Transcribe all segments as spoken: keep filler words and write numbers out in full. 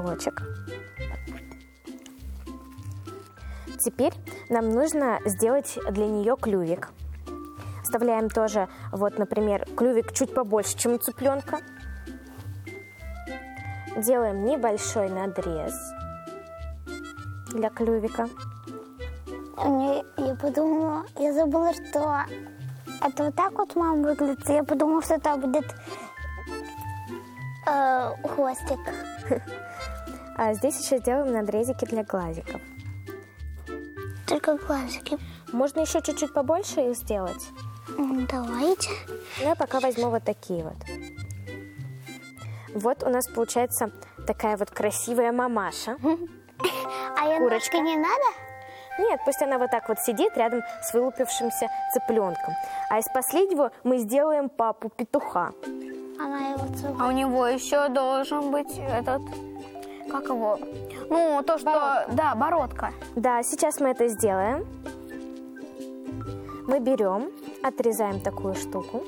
уголочек. Теперь нам нужно сделать для нее клювик. Вставляем тоже, вот, например, клювик чуть побольше, чем у цыпленка. Делаем небольшой надрез для клювика. Мне, я подумала, я забыла, что это вот так вот, мама, выглядит. Я подумала, что это будет э, хвостик. А здесь еще сделаем надрезики для глазиков. Только глазики. Можно еще чуть-чуть побольше их сделать? Давайте. Я пока возьму вот такие вот. Вот у нас получается такая вот красивая мамаша. А я Курочка. ножки не надо? Нет, пусть она вот так вот сидит рядом с вылупившимся цыпленком. А из последнего мы сделаем папу петуха. Она его целует. А у него еще должен быть этот, как его, ну, то, что, бородка. Да, бородка. Да, сейчас мы это сделаем. Мы берем, отрезаем такую штуку.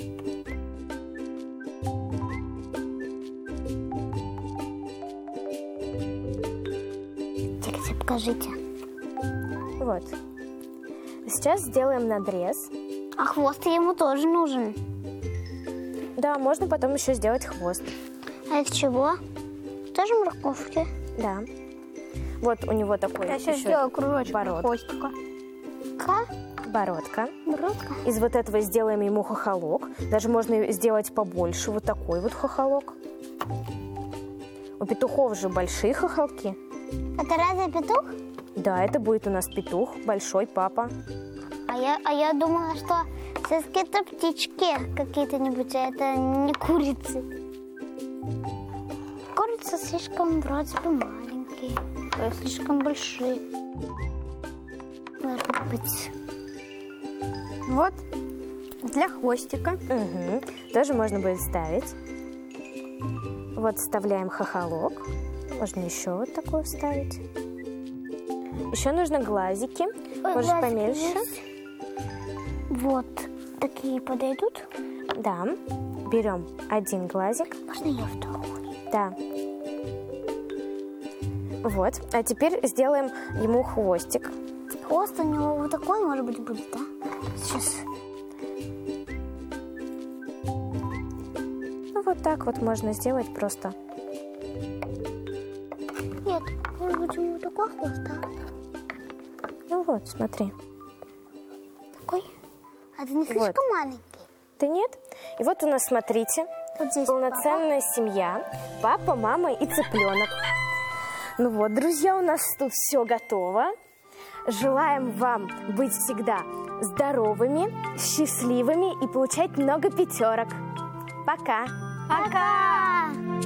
Тихо, покажите. Вот. Сейчас сделаем надрез. А хвост ему тоже нужен. Да, можно потом еще сделать хвост. А из чего? Тоже морковки? Да. Вот у него такой Я сейчас еще сделаю кружочек бород. хвостика. Ка? бородка. Бородка? Из вот этого сделаем ему хохолок. Даже можно сделать побольше. Вот такой вот хохолок. У петухов же большие хохолки. Это разве петух? Да, это будет у нас петух, большой папа. А я, а я думала, что все-таки это птички какие-то-нибудь, а это не курицы. Курицы слишком вроде бы маленькие, а слишком большие. Может быть. Вот для хвостика. Угу. Тоже можно будет ставить. Вот вставляем хохолок. Можно еще вот такой вставить. Еще нужно глазики. Ой, Можешь глазики помельче. есть. Вот такие подойдут. Да. Берем один глазик. Можно я второй? Да. Вот. А теперь сделаем ему хвостик. Хвост у него вот такой, может быть, будет, да? Сейчас. Ну, вот так вот можно сделать просто. Нет, может быть, у него такой хвост, да? Ну вот, смотри. Такой? А это не слишком Вот. маленький? Да нет? И вот у нас, смотрите, Вот здесь полноценная семья. Папа, мама и цыпленок. Ну вот, друзья, у нас тут все готово. Желаем вам быть всегда здоровыми, счастливыми и получать много пятерок. Пока! Пока!